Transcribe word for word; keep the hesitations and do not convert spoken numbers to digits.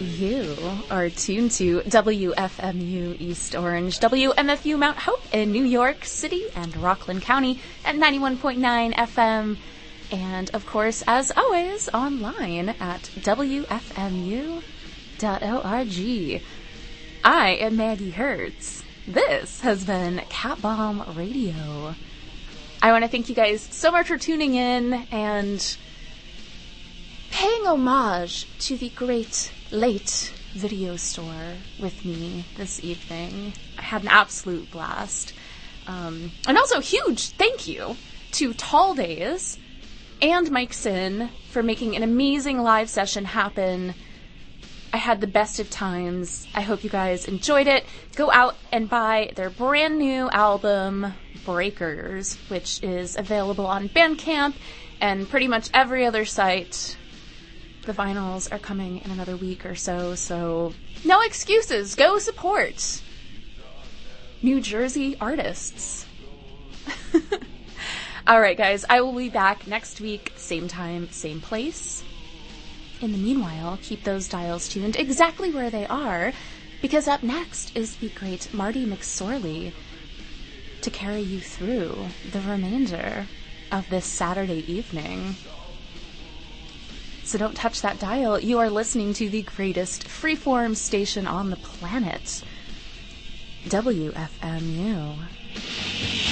You are tuned to W F M U East Orange, W M F U Mount Hope in New York City and Rockland County at ninety-one point nine F M. And, of course, as always, online at W F M U dot org. I am Maggie Hertz. This has been Cat Bomb Radio. I want to thank you guys so much for tuning in and paying homage to the great late video store with me this evening. I had an absolute blast. Um, and also huge thank you to Tall Days and Mike Sin for making an amazing live session happen. I had the best of times. I hope you guys enjoyed it. Go out and buy their brand new album, Breakers, which is available on Bandcamp and pretty much every other site. The vinyls are coming in another week or so, so no excuses. Go support New Jersey artists. All right, guys, I will be back next week, same time, same place. In the meanwhile, keep those dials tuned exactly where they are, because up next is the great Marty McSorley to carry you through the remainder of this Saturday evening. So don't touch that dial. You are listening to the greatest freeform station on the planet, W F M U.